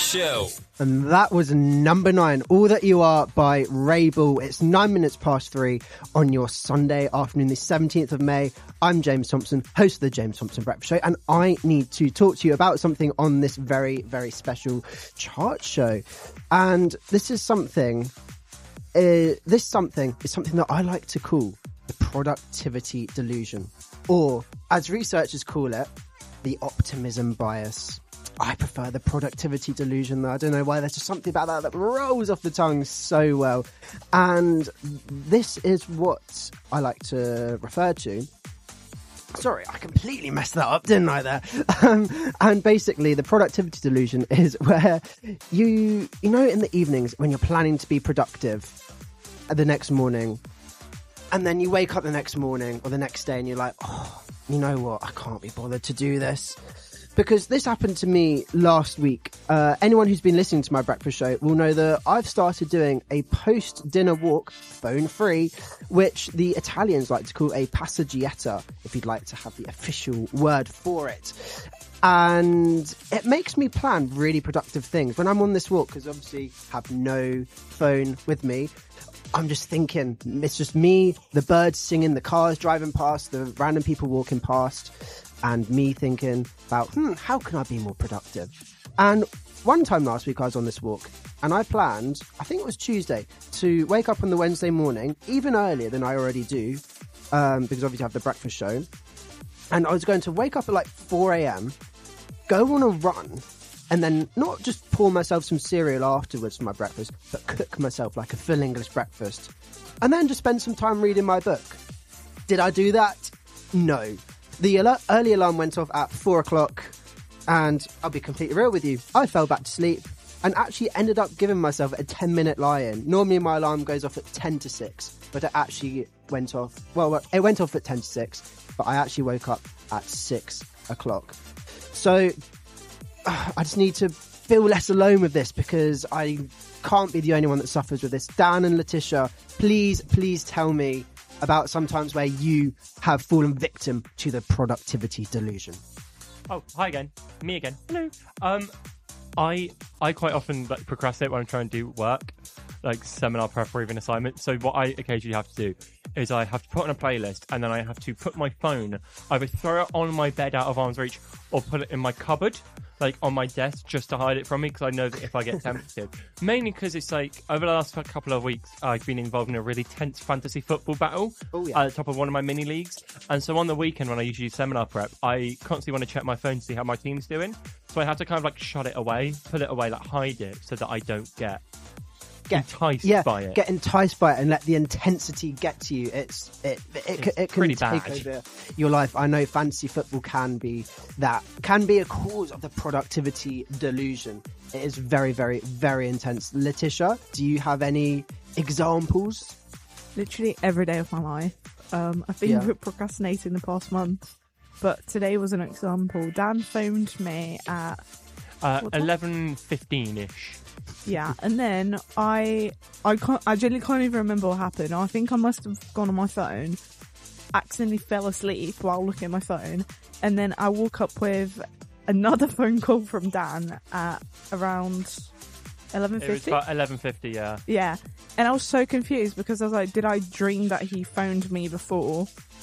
Show. And that was number 9, All That You Are by Rabel. It's 9 minutes past 3 on your Sunday afternoon, the 17th of May. I'm James Thompson, host of the James Thompson Breakfast Show, and I need to talk to you about something on this very, very special chart show. And this is something that I like to call the productivity delusion, or as researchers call it, the optimism bias. I prefer the productivity delusion, though. I don't know why. There's just something about that rolls off the tongue so well. And this is what I like to refer to. Sorry, I completely messed that up, didn't I, there? And basically, the productivity delusion is where you know, in the evenings when you're planning to be productive the next morning, and then you wake up the next morning or the next day and you're like, oh, you know what? I can't be bothered to do this. Because this happened to me last week. Anyone who's been listening to my breakfast show will know that I've started doing a post-dinner walk, phone-free, which the Italians like to call a passeggiata, if you'd like to have the official word for it. And it makes me plan really productive things. When I'm on this walk, because obviously I have no phone with me, I'm just thinking, it's just me, the birds singing, the cars driving past, the random people walking past, and me thinking about, how can I be more productive? And one time last week I was on this walk and I planned, I think it was Tuesday, to wake up on the Wednesday morning, even earlier than I already do, because obviously I have the breakfast show. And I was going to wake up at like 4 a.m, go on a run, and then not just pour myself some cereal afterwards for my breakfast, but cook myself like a full English breakfast. And then just spend some time reading my book. Did I do that? No. The early alarm went off at 4 o'clock, and I'll be completely real with you. I fell back to sleep and actually ended up giving myself a 10-minute lie-in. Normally my alarm goes off at 10 to 6, but it actually went off. Well, it went off at 10 to 6, but I actually woke up at 6 o'clock. So I just need to feel less alone with this, because I can't be the only one that suffers with this. Dan and Letitia, please tell me about sometimes where you have fallen victim to the productivity delusion. Oh, hi again. Me again. Hello. I quite often procrastinate when I'm trying to do work, like seminar prep or even assignments. So what I occasionally have to do is I have to put on a playlist, and then I have to put my phone, either throw it on my bed out of arm's reach or put it in my cupboard, like on my desk, just to hide it from me, because I know that if I get tempted, mainly because it's like over the last couple of weeks I've been involved in a really tense fantasy football battle at the top of one of my mini leagues, and so on the weekend when I usually do seminar prep, I constantly want to check my phone to see how my team's doing, so I have to kind of like shut it away, put it away, like hide it, so that I don't get enticed by it. Get enticed by it and let the intensity get to you. It can take over your life. I know fantasy football can be a cause of the productivity delusion. It is very, very, very intense. Letitia, do you have any examples? Literally every day of my life. I've been procrastinating the past month, but today was an example. Dan phoned me at 11:15ish. Yeah, and then I genuinely can't even remember what happened. I think I must have gone on my phone, accidentally fell asleep while looking at my phone, and then I woke up with another phone call from Dan at around 11:50. It was about 11:50, yeah. Yeah, and I was so confused because I was like, did I dream that he phoned me before?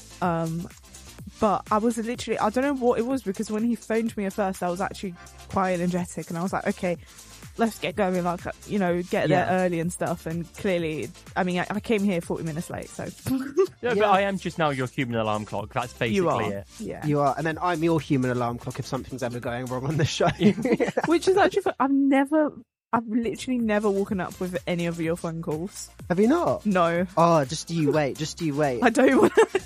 But I was literally, I don't know what it was, because when he phoned me at first, I was actually quite energetic, and I was like, okay, let's get going, like, you know, get there early and stuff. And clearly, I mean, I came here 40 minutes late, so. But I am just now your human alarm clock. That's basically it. Yeah. You are, and then I'm your human alarm clock if something's ever going wrong on the show. Which is actually, I've literally never woken up with any of your phone calls. Have you not? No. Oh, just you wait. I don't want to.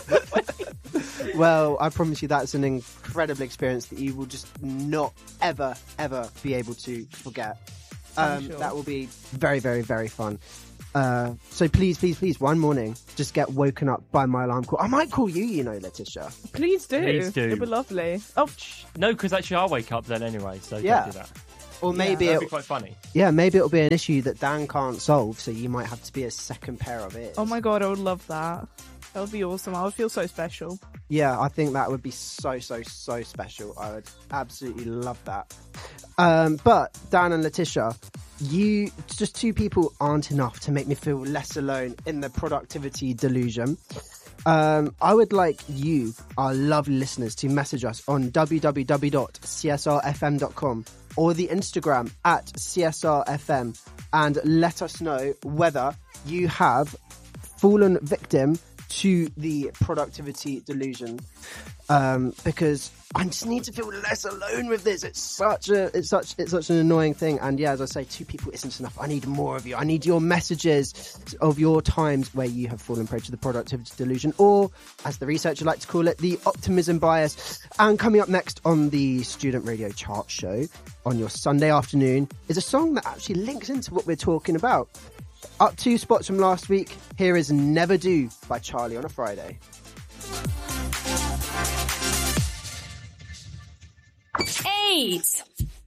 Well, I promise you that's an incredible experience that you will just not ever be able to forget. Sure. That will be very, very, very fun. So please, one morning, just get woken up by my alarm call. I might call you, you know, Letitia. Please do. It'd be lovely. Oh, no, because actually I'll wake up then anyway, so yeah. Don't do that. Or maybe that'd be quite funny. Yeah, maybe it'll be an issue that Dan can't solve, so you might have to be a second pair of ears. Oh my god, I would love that. That would be awesome. I would feel so special. Yeah, I think that would be so special. I would absolutely love that. But Dan and Letitia, just two people aren't enough to make me feel less alone in the productivity delusion. I would like you, our lovely listeners, to message us on www.csrfm.com or the Instagram at CSRFM and let us know whether you have fallen victim to the productivity delusion, because I just need to feel less alone with this. It's such an annoying thing. And yeah, as I say, two people isn't enough. I need more of you. I need your messages of your times where you have fallen prey to the productivity delusion, or as the researchers like to call it, the optimism bias. And coming up next on the Student Radio Chart Show on your Sunday afternoon is a song that actually links into what we're talking about. Up 2 spots from last week. Here is Never Do by Charlie on a Friday. 8.